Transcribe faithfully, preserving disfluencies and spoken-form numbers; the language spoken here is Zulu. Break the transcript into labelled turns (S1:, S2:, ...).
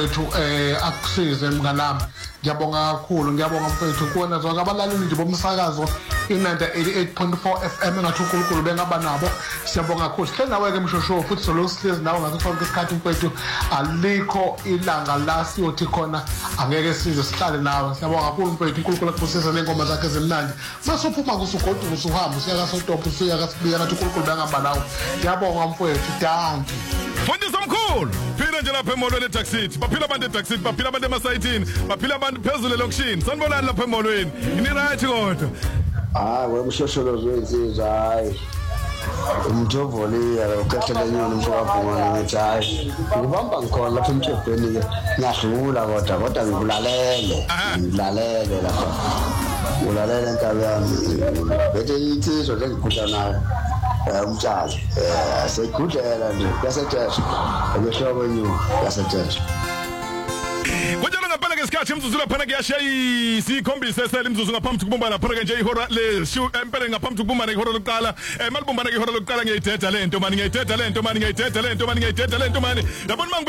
S1: Ethu eh akusize mnganami ngiyabonga kakhulu ngiyabonga mfethu kuona zonke abalaleli nje bomsakazo inanda eighty-eight point four F M engathi uNkulunkulu bengaba nabo siyabonga kakhulu sihle nawe ke mshosho futhi solo sihlezi nawe ngaso sonke isikhathi mfethu alikho ilanga la siyothi khona angeke size sihlale nawe siyabonga kakhulu mfethu uNkulunkulu akubusisa lengoma zakhe ezimnandi masophuma kusugodu usuhamba usiyaka sotopo usiyaka sibiya ngathi uNkulunkulu bengaba nawe ngiyabonga mfethu danki
S2: Fundisa omkhulu phila nje lapha emolweni eTaxit baphila abantu eTaxit baphila abantu emasayithini baphila abantu phezulu elokushini sanibonani lapha emolweni ini right kodwa
S3: ah wemshosholozo wensizwa hayi umjovoli ukhethe lenyoni umfowabhungana ngithi hayi ngibamba ngikhona lapha emthebheni ke ngiyahlula kodwa kodwa ngikulalele ngilalele lapha ngilalele inkabi yami bethe insizwa lengikhuta nayo umtshali eh sekudlela nje yasethethe ebehlobo nyu yasethethe
S2: Kunjalo ngempela ke isikhathi imzuzu lapha kuyashaya sikhombise sele imzuzu ngaphambi kokubumbana phela ke nje ihora le empela ngaphambi kokubumbana ihora lokuqala eh malibumbana ke ihora lokuqala ngiyayideda lento mani ngiyayideda lento mani ngiyayideda lento mani ngiyayideda lento mani yabona